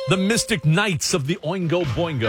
The Mystic Knights of the Oingo Boingo,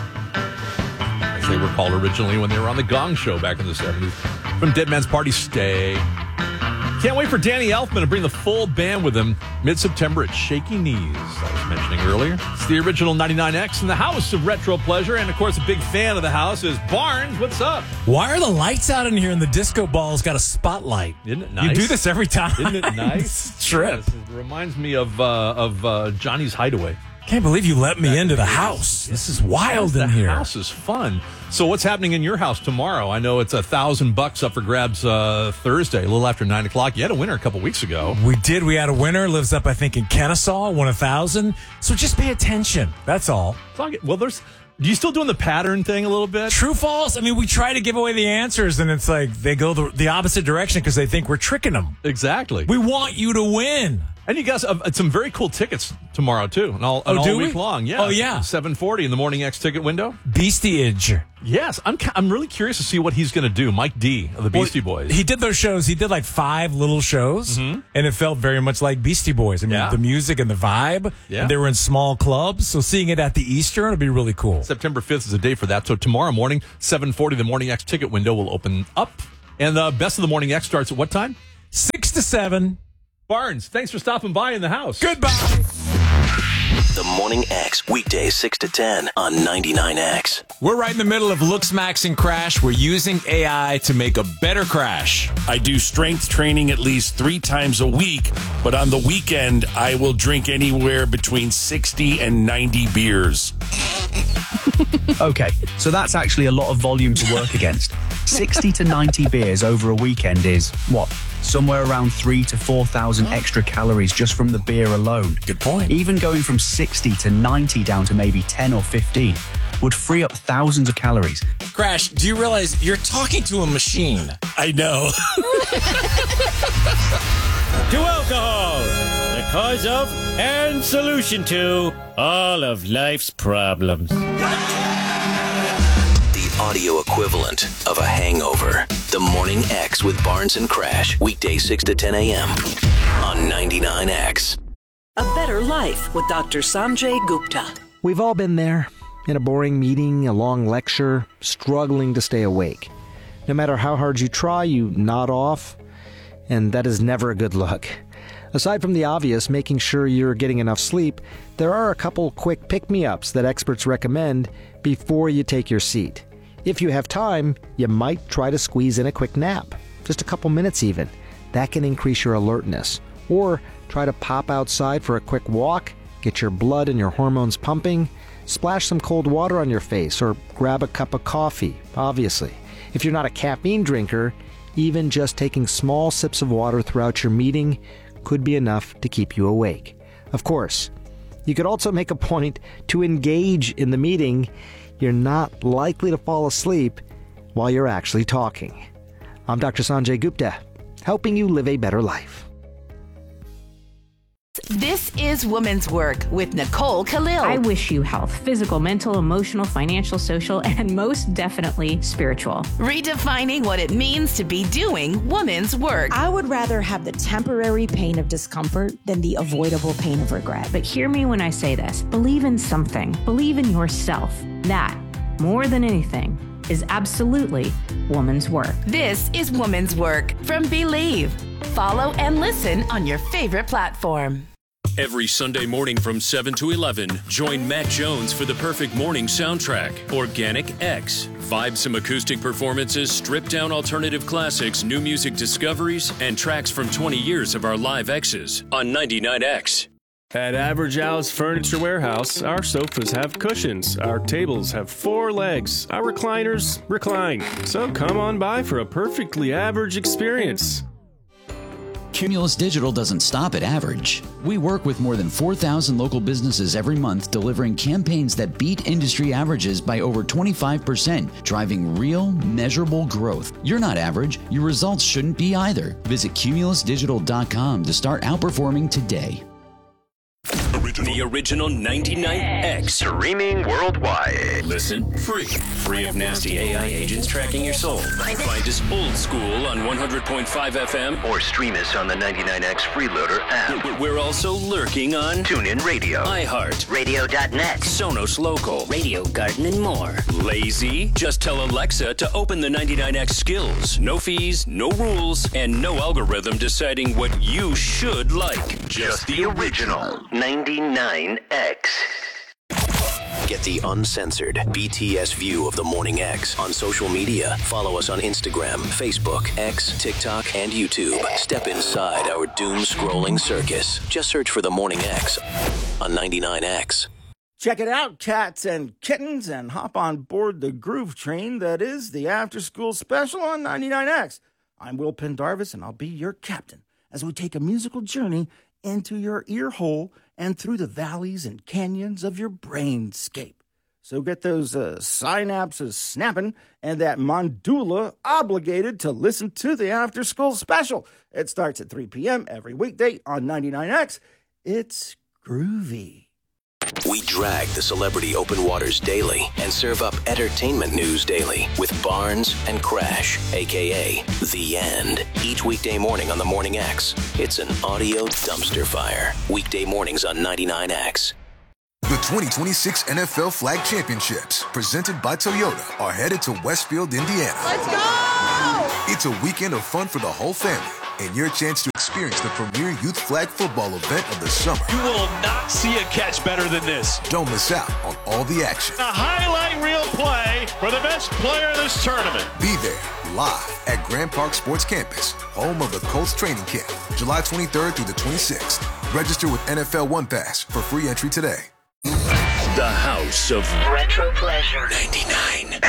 as they were called originally when they were on the Gong Show back in the 70s. From Dead Man's Party, Stay. Can't wait for Danny Elfman to bring the full band with him mid-September at Shaky Knees, I was mentioning earlier. It's the original 99X in the House of Retro Pleasure, and of course a big fan of the house is Barnes. What's up? Why are the lights out in here and the disco ball's got a spotlight? Isn't it nice? You do this every time. Isn't it nice? Trip. Yes, it reminds me of Johnny's Hideaway. Can't believe you let me into the house. This is wild in here. The house is fun. So what's happening in your house tomorrow? I know it's $1,000 up for grabs Thursday, a little after 9 o'clock. You had a winner a couple weeks ago. We did. We had a winner. Lives up, I think, in Kennesaw. Won 1,000. So just pay attention. That's all. Well, do you still doing the pattern thing a little bit? True, false? I mean, we try to give away the answers, and it's like they go the opposite direction because they think we're tricking them. Exactly. We want you to win. And you guys have some very cool tickets tomorrow, too. And all week long. Yeah. Oh, yeah. 7:40 in the Morning X ticket window. Beastie-age. Yes. I'm really curious to see what he's going to do. Mike D of the Beastie Boys. He did those shows. He did like 5 little shows, and it felt very much like Beastie Boys. I mean, the music and the vibe. Yeah. And they were in small clubs, so seeing it at the Eastern would be really cool. September 5th is the day for that. So tomorrow morning, 7:40, the Morning X ticket window will open up. And the Best of the Morning X starts at what time? 6 to 7. Barnes, thanks for stopping by in the house. Goodbye. The Morning X, weekdays 6 to 10 on 99X. We're right in the middle of Looks, Max, and Crash. We're using AI to make a better crash. I do strength training at least 3 times a week, but on the weekend, I will drink anywhere between 60 and 90 beers. Okay, so that's actually a lot of volume to work against. 60 to 90 beers over a weekend is, what, somewhere around 3,000 to 4,000 extra calories just from the beer alone. Good point. Even going from 60 to 90 down to maybe 10 or 15 would free up thousands of calories. Crash, do you realize you're talking to a machine? I know. To alcohol, the cause of and solution to all of life's problems. The audio equivalent of a hangover. The Morning X with Barnes and Crash, weekdays 6 to 10 a.m. on 99X. A Better Life with Dr. Sanjay Gupta. We've all been there, in a boring meeting, a long lecture, struggling to stay awake. No matter how hard you try, you nod off, and that is never a good look. Aside from the obvious, making sure you're getting enough sleep, there are a couple quick pick-me-ups that experts recommend before you take your seat. If you have time, you might try to squeeze in a quick nap, just a couple minutes even. That can increase your alertness. Or try to pop outside for a quick walk, get your blood and your hormones pumping, splash some cold water on your face, or grab a cup of coffee, obviously. If you're not a caffeine drinker, even just taking small sips of water throughout your meeting could be enough to keep you awake. Of course, you could also make a point to engage in the meeting. You're not likely to fall asleep while you're actually talking. I'm Dr. Sanjay Gupta, helping you live a better life. This is Women's Work with Nicole Khalil. I wish you health, physical, mental, emotional, financial, social, and most definitely spiritual. Redefining what it means to be doing women's work. I would rather have the temporary pain of discomfort than the avoidable pain of regret. But hear me when I say this. Believe in something. Believe in yourself. That, more than anything, is absolutely woman's work. This is Women's Work from Believe. Follow and listen on your favorite platform. Every Sunday morning from 7 to 11, join Matt Jones for the perfect morning soundtrack, Organic X. Vibes acoustic performances, stripped-down alternative classics, new music discoveries, and tracks from 20 years of our live X's on 99X. At Average Al's Furniture Warehouse, our sofas have cushions, our tables have 4 legs, our recliners recline. So come on by for a perfectly average experience. Cumulus Digital doesn't stop at average. We work with more than 4,000 local businesses every month, delivering campaigns that beat industry averages by over 25%, driving real, measurable growth. You're not average. Your results shouldn't be either. Visit cumulusdigital.com to start outperforming today. The original 99X. Streaming worldwide. Listen free. Free of nasty AI agents tracking your soul. Find us old school on 100.5 FM. Or stream us on the 99X Freeloader app. We're also lurking on TuneIn Radio, iHeart, Radio.net, Sonos Local, Radio Garden, and more. Lazy? Just tell Alexa to open the 99X skills. No fees, no rules, and no algorithm deciding what you should like. Just the original 99X. Get the uncensored BTS view of the Morning X on social media. Follow us on Instagram, Facebook, X, TikTok, and YouTube. Step inside our doom-scrolling circus. Just search for the Morning X on 99X. Check it out, cats and kittens, and hop on board the groove train that is the after-school special on 99X. I'm Will Pendarvis, and I'll be your captain as we take a musical journey into your ear hole and through the valleys and canyons of your brainscape. So get those synapses snapping and that mandula obligated to listen to the after-school special. It starts at 3 p.m. every weekday on 99X. It's groovy. We drag the celebrity open waters daily and serve up entertainment news daily with Barnes and Crash, a.k.a. The End. Each weekday morning on the Morning X, it's an audio dumpster fire. Weekday mornings on 99X. The 2026 NFL Flag Championships, presented by Toyota, are headed to Westfield, Indiana. Let's go! It's a weekend of fun for the whole family and your chance to experience the premier youth flag football event of the summer. You will not see a catch better than this. Don't miss out on all the action. A highlight reel play for the best player of this tournament. Be there live at Grand Park Sports Campus, home of the Colts training camp, July 23rd through the 26th. Register with NFL One Pass for free entry today. The House of Retro Pleasure 99.